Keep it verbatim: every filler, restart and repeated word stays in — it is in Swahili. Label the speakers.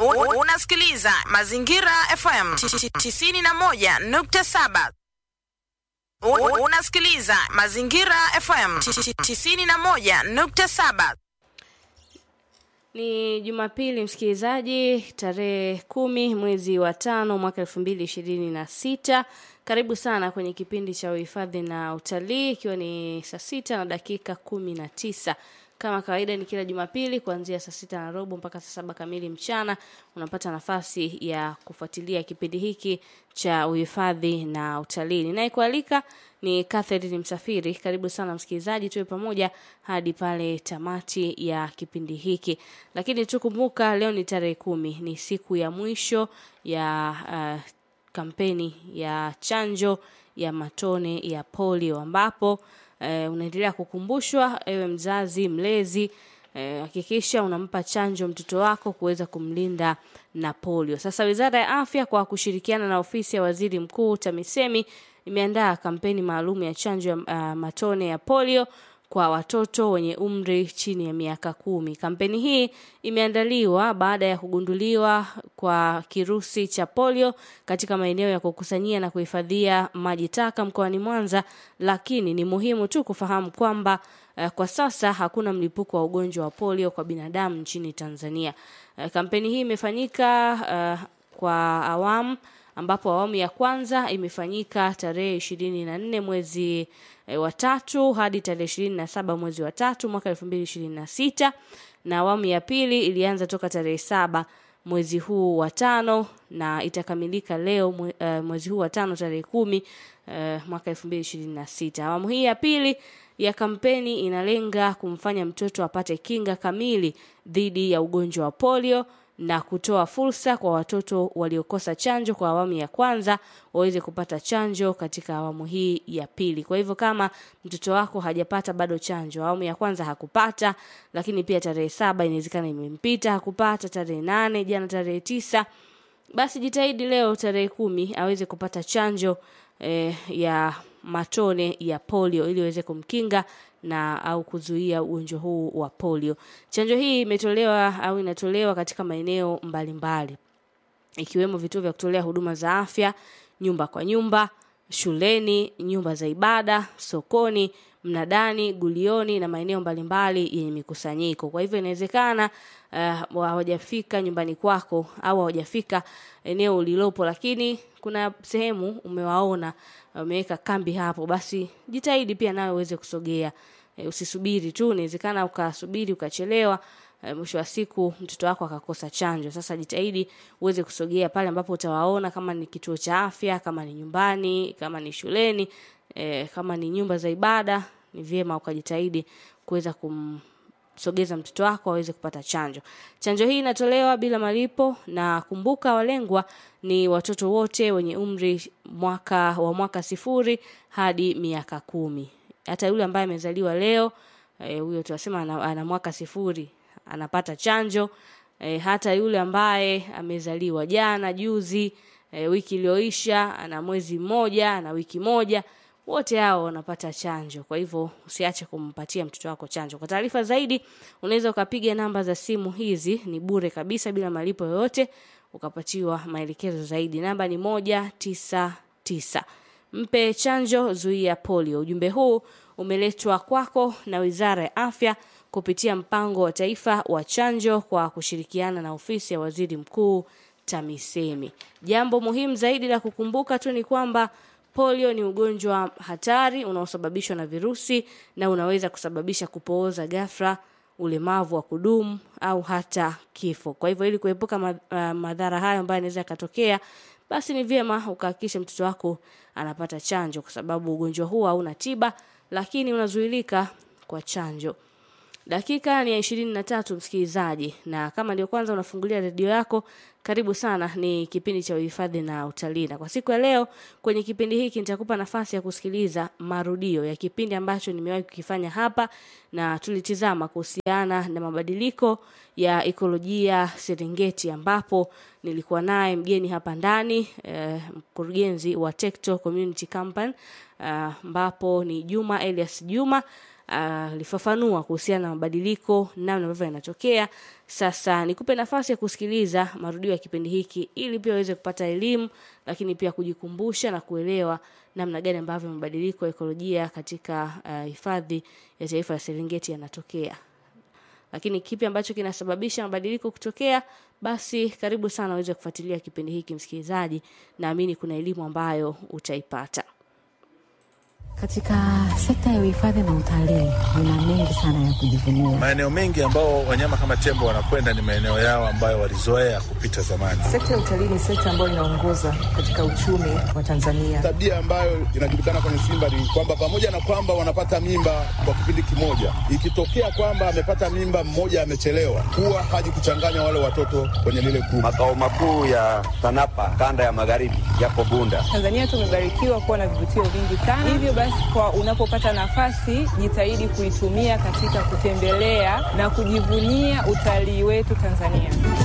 Speaker 1: U- Unasikiliza Mazingira F M tisini na moja nukta saba. U- Unasikiliza Mazingira F M tisini na moja nukta saba.
Speaker 2: Ni Jumapili msikilizaji, tarehe kumi mwezi wa tano mwaka elfu mbili ishirini na sita. Karibu sana kwenye kipindi cha uhifadhi na utalii, ikiwa ni saa sita na dakika kumi na tisa. Kama kawaida ni kila Jumapili kuanzia saa sita na robo mpaka saa saba kamili mchana unapata nafasi ya kufuatilia kipindi hiki cha uhifadhi na utalii. Ninayekualika ni Catherine Msafiri. Karibu sana msikilizaji, tuwe pamoja hadi pale tamati ya kipindi hiki. Lakini tukumbuka leo ni tarehe kumi, ni siku ya mwisho ya uh, kampeni ya chanjo ya matone ya polio, ambapo Uh, unaendelea kukumbushwa ewe mzazi mlezi, hakikisha uh, unampa chanjo mtoto wako kuweza kumlinda na polio. Sasa Wizara ya Afya kwa kushirikiana na ofisi ya Waziri Mkuu TAMISEMI imeandaa kampeni maalum ya chanjo ya uh, matone ya polio kwa watoto wenye umri chini ya miaka kumi. Kampeni hii imeandaliwa baada ya kugunduliwa kwa kirusi cha polio katika maeneo ya kukusanyia na kuhifadhia maji taka mkoani Mwanza, lakini ni muhimu tu kufahamu kwamba uh, kwa sasa hakuna mlipuko wa ugonjwa wa polio kwa binadamu nchini Tanzania. Uh, kampeni hii imefanyika uh, kwa awamu, ambapo awamu ya kwanza imefanyika tarehe ishirini na nne mwezi e, wa tatu hadi tarehe ishirini na saba mwezi wa tatu mwaka elfu mbili ishirini na sita, na awamu ya pili ilianza toka tarehe saba mwezi huu wa tano na itakamilika leo mwe, uh, mwezi huu wa tano tarehe kumi uh, mwaka elfu mbili ishirini na sita. Awamu hii ya pili ya kampeni inalenga kumfanya mtoto apate kinga kamili dhidi ya ugonjwa wa polio na kutoa fursa kwa watoto waliokosa chanjo kwa awamu ya kwanza waweze kupata chanjo katika awamu hii ya pili. Kwa hivyo kama mtoto wako hajapata bado chanjo, awamu ya kwanza hakupata, lakini pia tarehe saba inawezekana imempita hakupata, tarehe nane, jana tarehe tisa, basi jitahidi leo tarehe kumi aweze kupata chanjo eh, ya matone ya polio ili aweze kumkinga na au kuzuia ugonjwa huu wa polio. Chanjo hii imetolewa au inatolewa katika maeneo mbalimbali, ikiwemo vituo vya kutolea huduma za afya, nyumba kwa nyumba, shuleni, nyumba za ibada, sokoni, mnadani, gulioni na maeneo mbalimbali yenye mikusanyiko. Kwa hivyo inawezekana uh, hawajafika nyumbani kwako au hawajafika eneo ulilopo, lakini kuna sehemu umewaona wameweka kambi hapo, basi jitahidi pia nawe uweze kusogea. E, usisubiri tu, inawezekana ukasubiri ukachelewa, e, mwisho wa siku mtoto wako akakosa chanjo. Sasa jitahidi uweze kusogea pale ambapo utawaona, kama ni kituo cha afya, kama ni nyumbani, kama ni shuleni, e, kama ni nyumba za ibada, ni vyema ukajitahidi kuweza kumsogeza mtoto wako aweze kupata chanjo. Chanjo hii inatolewa bila malipo, na kumbuka walengwa ni watoto wote wenye umri mwaka wa mwaka sifuri hadi miaka kumi. Hata yule ambaye amezaliwa leo, huyo e, tunasema ana, ana mwaka sifuri anapata chanjo. E, hata yule ambaye amezaliwa jana, juzi, e, wiki iliyoisha, ana mwezi mmoja na wiki moja, wote hao wanapata chanjo. Kwa hivyo usiache kumpatia mtoto wako chanjo. Kwa taarifa zaidi unaweza ukapiga namba za simu hizi, ni bure kabisa bila malipo yoyote, ukapatiwa maelekezo zaidi. Namba ni moja tisa tisa. Mpe chanjo, zuia polio. Ujumbe huu umeletwa kwako na Wizara ya Afya kupitia mpango wa taifa wa chanjo kwa kushirikiana na ofisi ya Waziri Mkuu TAMISEMI. Jambo muhimu zaidi la kukumbuka tu ni kwamba polio ni ugonjwa hatari unaosababishwa na virusi na unaweza kusababisha kupooza ghafla, ulemavu wa kudumu au hata kifo. Kwa hivyo ili kuepuka madhara hayo ambayo yanaweza yakatokea, basi ni vyema ukahakikisha mtoto wako anapata chanjo, kwa sababu ugonjwa huu hauna tiba lakini unazuilika kwa chanjo. Dakika ni ya ishirini na tatu msikilizaji, na kama ndio kwanza unafungulia redio yako, karibu sana. Ni kipindi cha uhifadhi na utalii, na kwa siku ya leo kwenye kipindi hiki nitakupa nafasi ya kusikiliza marudio ya kipindi ambacho nimewahi kukifanya hapa, na tulitizama kuhusiana na mabadiliko ya ekolojia Serengeti, ambapo nilikuwa naye mgeni hapa ndani, eh, mkurugenzi wa Tekto Community Company, ambapo uh, ni Juma Elias Juma, alifafanua uh, kuhusiana na mabadiliko namna ambavyo yanatokea. Sasa nikupe nafasi ya kusikiliza marudio ya kipindi hiki ili pia uweze kupata elimu, lakini pia kujikumbusha na kuelewa namna gani ambavyo mabadiliko ya ekolojia katika hifadhi uh, ya taifa ya Serengeti yanatokea. Lakini kipi ambacho kinasababisha mabadiliko kutokea? Basi karibu sana uweze kufuatilia kipindi hiki msikilizaji, naamini kuna elimu ambayo utaipata.
Speaker 3: Katika sekta ya uhifadhi na utalii kuna mengi sana ya kujivunia.
Speaker 4: Maeneo mengi ambao wanyama kama tembo wanakwenda ni maeneo yao ambayo walizoea kupita zamani.
Speaker 5: Sekta ya utalii ni sekta ambayo inaongoza katika uchumi wa Tanzania.
Speaker 6: Tabia ambayo inajulikana kwenye simba ni kwamba pamoja na kwamba wanapata mimba kwa kipindi kimoja, ikitokea kwamba amepata mimba mmoja amechelewa, huwa haji kuchanganya wale watoto kwenye lile kundi.
Speaker 7: Makao makuu ya TANAPA kanda ya magharibi yapo Bunda.
Speaker 5: Tanzania tumebarikiwa kuwa na vivutio vingi sana. Hivyo basi kwa unapopata nafasi jitahidi kuitumia katika kutembelea na kujivunia utalii wetu Tanzania.